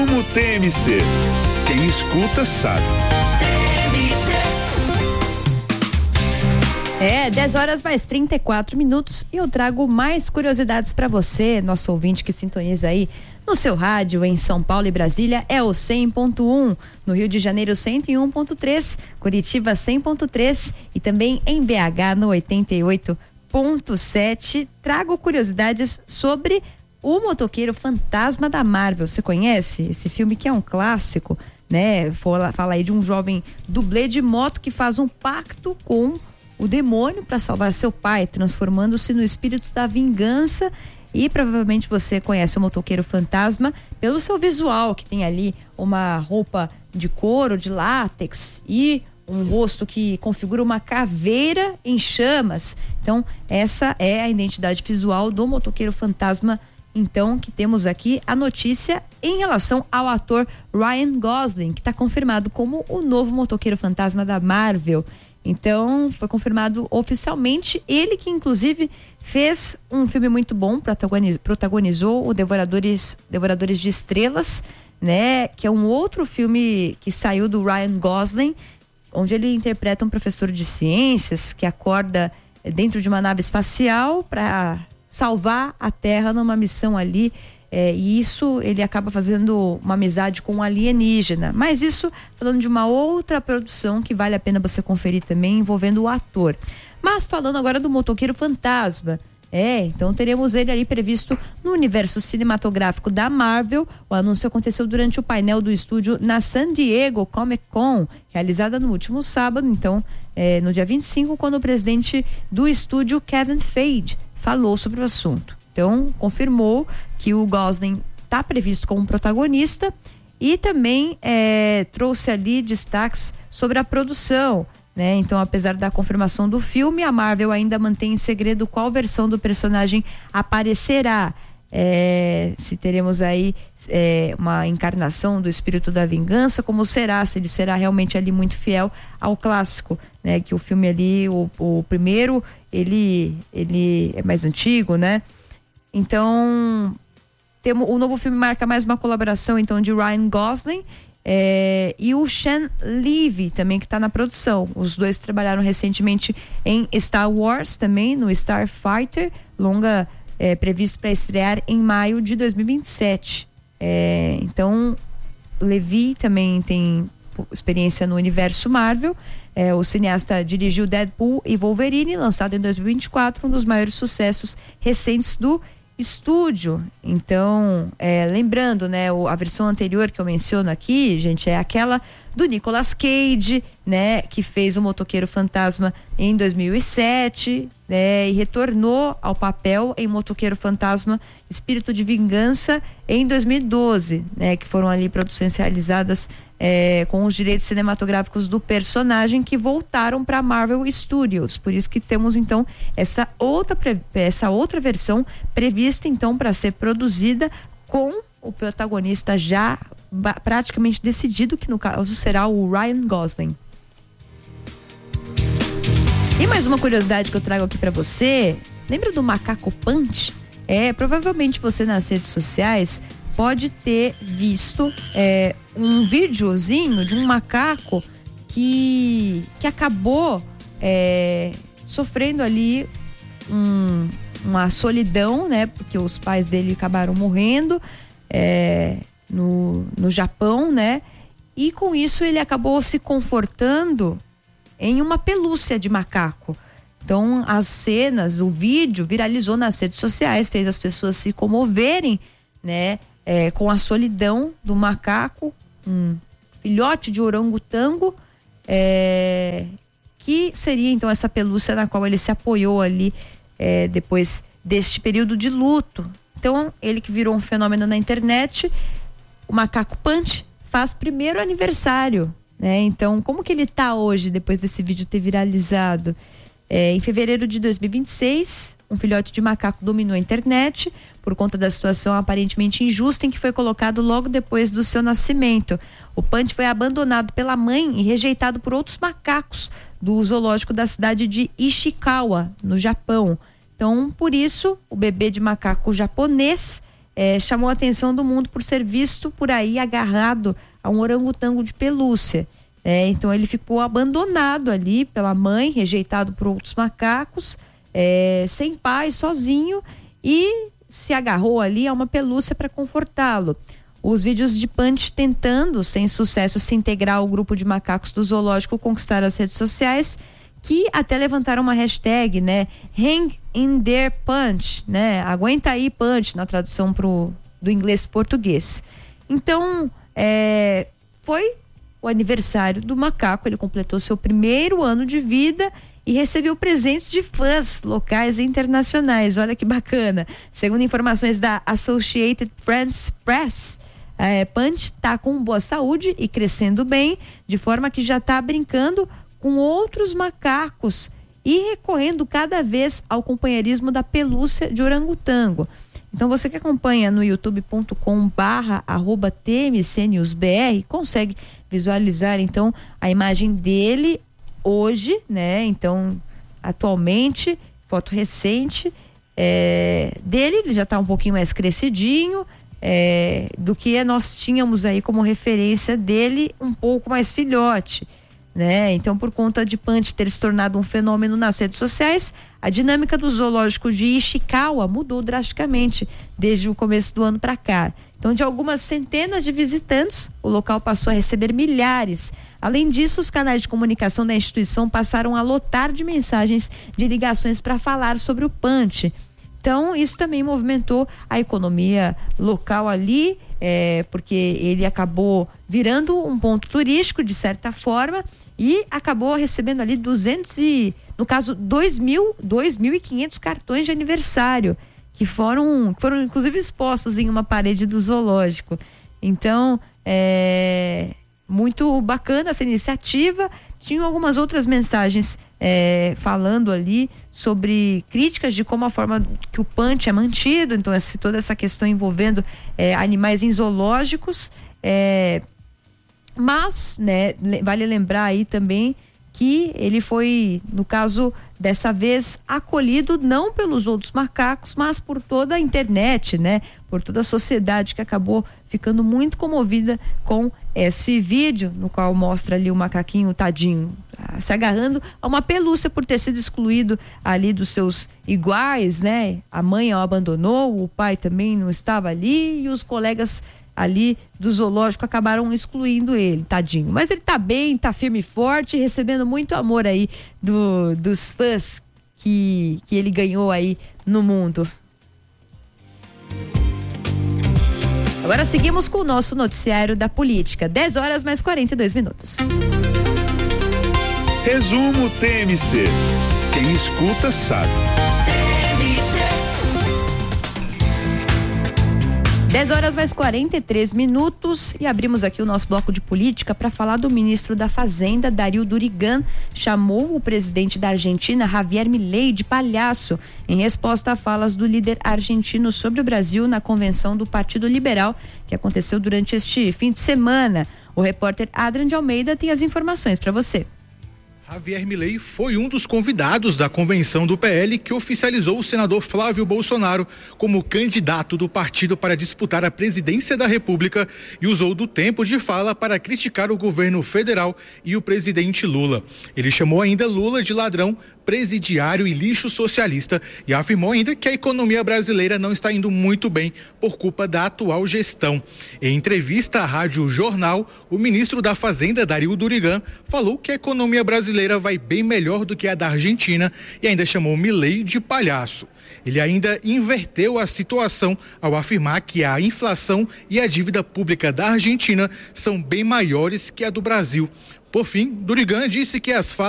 Como TMC. Quem escuta sabe. 10h mais 34 e eu trago mais curiosidades para você, nosso ouvinte que sintoniza aí no seu rádio em São Paulo e Brasília é o 100.1, no Rio de Janeiro 101.3, Curitiba 100.3 e também em BH no 88.7. Trago curiosidades sobre o Motoqueiro Fantasma da Marvel. Você conhece esse filme que é um clássico, né? Fala aí de um jovem dublê de moto que faz um pacto com o demônio para salvar seu pai, transformando-se no espírito da vingança. E provavelmente você conhece o Motoqueiro Fantasma pelo seu visual, que tem ali uma roupa de couro, de látex e um rosto que configura uma caveira em chamas. Então, essa é a identidade visual do Motoqueiro Fantasma. Então, que temos aqui a notícia em relação ao ator Ryan Gosling, que está confirmado como o novo Motoqueiro Fantasma da Marvel. Então, foi confirmado oficialmente, ele que inclusive fez um filme muito bom, protagonizou o Devoradores de Estrelas, né? Que é um outro filme que saiu do Ryan Gosling, onde ele interpreta um professor de ciências que acorda dentro de uma nave espacial para salvar a Terra numa missão ali. E isso ele acaba fazendo uma amizade com um alienígena, mas isso falando de uma outra produção que vale a pena você conferir também, envolvendo o ator. Mas falando agora do Motoqueiro Fantasma, então teremos ele ali previsto no universo cinematográfico da Marvel. O anúncio aconteceu durante o painel do estúdio na San Diego Comic Con, realizada no último sábado, então no dia 25, quando o presidente do estúdio, Kevin Feige, falou sobre o assunto. Então, confirmou que o Gosling está previsto como protagonista e também trouxe ali destaques sobre a produção, né? Então, apesar da confirmação do filme, a Marvel ainda mantém em segredo qual versão do personagem aparecerá. Se teremos aí uma encarnação do espírito da vingança, como será, se ele será realmente ali muito fiel ao clássico, né? Que o filme ali, o primeiro, ele é mais antigo, né? Então, o novo filme marca mais uma colaboração então de Ryan Gosling e o Sean Levy também, que está na produção. Os dois trabalharam recentemente em Star Wars também, no Starfighter, longa previsto para estrear em maio de 2027. Então, Levy também tem experiência no universo Marvel. O cineasta dirigiu Deadpool e Wolverine, lançado em 2024, um dos maiores sucessos recentes do estúdio. Então, lembrando, né, a versão anterior que eu menciono aqui, gente, é aquela do Nicolas Cage, né, que fez o Motoqueiro Fantasma em 2007, né, e retornou ao papel em Motoqueiro Fantasma Espírito de Vingança em 2012, né, que foram ali produções realizadas com os direitos cinematográficos do personagem, que voltaram para Marvel Studios. Por isso que temos então essa outra versão prevista então para ser produzida, com o protagonista já praticamente decidido, que no caso será o Ryan Gosling. E mais uma curiosidade que eu trago aqui para você: lembra do macaco Punch? Provavelmente você nas redes sociais pode ter visto um videozinho de um macaco que acabou sofrendo ali uma solidão, né? Porque os pais dele acabaram morrendo no Japão, né? E com isso ele acabou se confortando em uma pelúcia de macaco. Então, as cenas, o vídeo viralizou nas redes sociais, fez as pessoas se comoverem, né? Com a solidão do macaco, um filhote de orangotango, que seria então essa pelúcia na qual ele se apoiou ali depois deste período de luto. Então, ele que virou um fenômeno na internet, o macaco Punch faz primeiro aniversário, né? Então, como que ele tá hoje, depois desse vídeo ter viralizado? Em fevereiro de 2026, um filhote de macaco dominou a internet por conta da situação aparentemente injusta em que foi colocado logo depois do seu nascimento. O Punch foi abandonado pela mãe e rejeitado por outros macacos do zoológico da cidade de Ishikawa, no Japão. Então, por isso, o bebê de macaco japonês chamou a atenção do mundo por ser visto por aí agarrado a um orangotango de pelúcia. Então ele ficou abandonado ali pela mãe, rejeitado por outros macacos, sem pai, sozinho, e se agarrou ali a uma pelúcia para confortá-lo. Os vídeos de Punch tentando, sem sucesso, se integrar ao grupo de macacos do zoológico conquistaram as redes sociais, que até levantaram uma hashtag, né? Hang in there Punch, né? Aguenta aí Punch, na tradução do inglês para português. Então, foi o aniversário do macaco, ele completou seu primeiro ano de vida e recebeu presentes de fãs locais e internacionais. Olha que bacana. Segundo informações da Associated Press, Punch está com boa saúde e crescendo bem, de forma que já está brincando com outros macacos e recorrendo cada vez ao companheirismo da pelúcia de orangotango. Então você que acompanha no youtube.com/TMCNewsBR consegue visualizar então a imagem dele hoje, né? Então, atualmente, foto recente dele, ele já está um pouquinho mais crescidinho do que nós tínhamos aí como referência dele, um pouco mais filhote, né? Então, por conta de Punch ter se tornado um fenômeno nas redes sociais, a dinâmica do zoológico de Ishikawa mudou drasticamente desde o começo do ano para cá. Então, de algumas centenas de visitantes, o local passou a receber milhares. Além disso, os canais de comunicação da instituição passaram a lotar de mensagens de ligações para falar sobre o Punch. Então, isso também movimentou a economia local ali, porque ele acabou virando um ponto turístico, de certa forma, e acabou recebendo ali 2.500 cartões de aniversário, que foram inclusive expostos em uma parede do zoológico. Então, muito bacana essa iniciativa. Tinham algumas outras mensagens falando ali sobre críticas de como a forma que o Punch é mantido, então toda essa questão envolvendo animais em zoológicos, mas, né, vale lembrar aí também que ele foi, no caso dessa vez, acolhido não pelos outros macacos, mas por toda a internet, né? Por toda a sociedade, que acabou ficando muito comovida com esse vídeo, no qual mostra ali o macaquinho tadinho se agarrando a uma pelúcia por ter sido excluído ali dos seus iguais, né? A mãe o abandonou, o pai também não estava ali e os colegas ali do zoológico acabaram excluindo ele, tadinho. Mas ele tá bem, tá firme e forte, recebendo muito amor aí dos fãs que ele ganhou aí no mundo. Agora seguimos com o nosso noticiário da política. 10h mais 42 minutos. Resumo TMC. Quem escuta sabe. 10h mais 43 minutos e abrimos aqui o nosso bloco de política para falar do ministro da Fazenda, Darío Durigan. Chamou o presidente da Argentina, Javier Milei, de palhaço em resposta a falas do líder argentino sobre o Brasil na convenção do Partido Liberal, que aconteceu durante este fim de semana. O repórter Adrian de Almeida tem as informações para você. Javier Milei foi um dos convidados da convenção do PL que oficializou o senador Flávio Bolsonaro como candidato do partido para disputar a presidência da República e usou do tempo de fala para criticar o governo federal e o presidente Lula. Ele chamou ainda Lula de ladrão, presidiário e lixo socialista e afirmou ainda que a economia brasileira não está indo muito bem por culpa da atual gestão. Em entrevista à Rádio Jornal, o ministro da Fazenda, Darío Durigan, falou que a economia brasileira vai bem melhor do que a da Argentina e ainda chamou Milei de palhaço. Ele ainda inverteu a situação ao afirmar que a inflação e a dívida pública da Argentina são bem maiores que a do Brasil. Por fim, Durigan disse que as falas